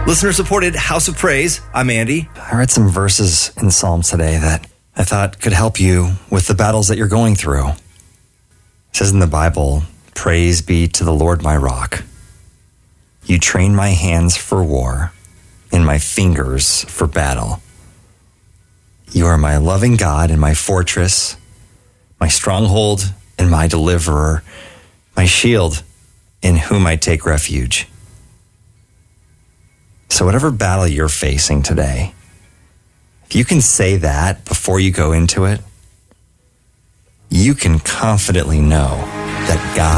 Listener-supported House of Praise. I'm Andy. I read some verses in Psalms today that I thought could help you with the battles that you're going through. It says in the Bible, "Praise be to the Lord my rock. You train my hands for war and my fingers for battle. You are my loving God and my fortress, my stronghold and my deliverer, my shield in whom I take refuge." So whatever battle you're facing today, if you can say that before you go into it, you can confidently know that God